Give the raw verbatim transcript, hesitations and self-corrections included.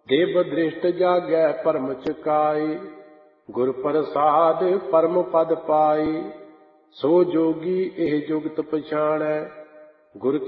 ਦੇਵ ਦ੍ਰਿਸ਼ਟ ਜਾਗੈ ਪਰਮ ਚੁਕਾਈ, ਗੁਰ ਪ੍ਰਸਾਦ ਪਰਮ ਪਦ ਪਾਈ। ਸੋ ਜੋਗੀ ਇਹ ਜੁਗਤ ਪਛਾਣੈ, ਗੁਰ